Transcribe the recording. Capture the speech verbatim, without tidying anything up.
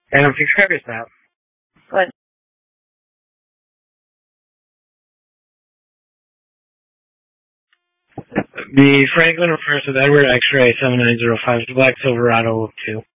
And I'm curious now. What? The Franklin refers with Edward X-ray seven nine zero five, the black Silverado two.